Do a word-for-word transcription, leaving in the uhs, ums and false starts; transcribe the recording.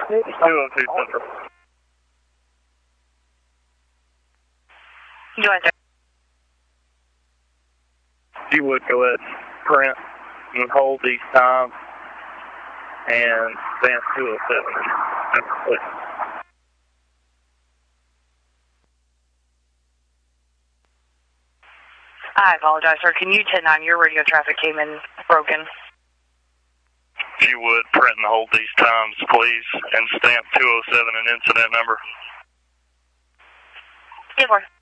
two oh two Central. You want to? You would go ahead, print, and hold these times, and stamp two oh seven. That's quick. I apologize, sir. Can you ten nine? Your radio traffic came in broken. If you would, print and hold these times, please, and stamp two oh seven an incident number. ten four.